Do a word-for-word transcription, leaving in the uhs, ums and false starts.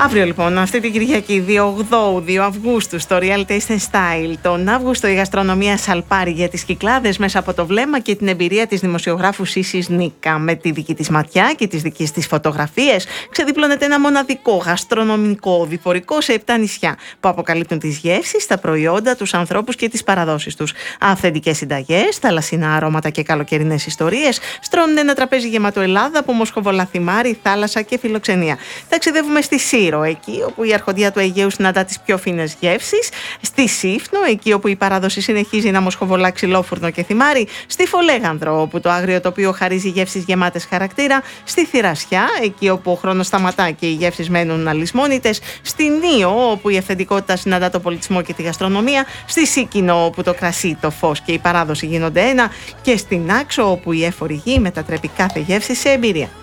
Αύριο λοιπόν, αυτή την Κυριακή, δύο Οκτώου, δύο Αυγούστου, στο Real Taste and Style. Τον Αύγουστο η γαστρονομία σαλπάρει για τις Κυκλάδες μέσα από το βλέμμα και την εμπειρία της δημοσιογράφου Σίσης Νίκα. Με τη δική της ματιά και τις δικές της φωτογραφίες ξεδιπλώνεται ένα μοναδικό γαστρονομικό διφορικό σε επτά νησιά που αποκαλύπτουν τις γεύσεις, τα προϊόντα, τους ανθρώπους και τις παραδόσεις τους. Αυθεντικές συνταγές, θαλασσινά αρώματα και καλοκαιρινές ιστορίες στρώνουν ένα τραπέζι γεμάτο Ελλάδα από μοσχοβολά θυμάρι, θάλασσα και φιλοξενία. Ταξιδεύουμε στη Σύρο, εκεί όπου η αρχοντιά του Αιγαίου συναντά τις πιο φίνες γεύσεις, στη Σύφνο, εκεί όπου η παράδοση συνεχίζει να μοσχοβολά ξυλόφουρνο και θυμάρι, στη Φολέγανδρο, όπου το άγριο τοπίο χαρίζει γεύσεις γεμάτες χαρακτήρα, στη Θηρασιά, εκεί όπου ο χρόνος σταματά και οι γεύσεις μένουν αλυσμόνητες, στη Νίο, όπου η αυθεντικότητα συναντά το πολιτισμό και τη γαστρονομία, στη Σίκινο, όπου το κρασί, το φως και η παράδοση γίνονται ένα, και στην Άξο, όπου η έφορη γη μετατρέπει κάθε γεύση σε εμπειρία.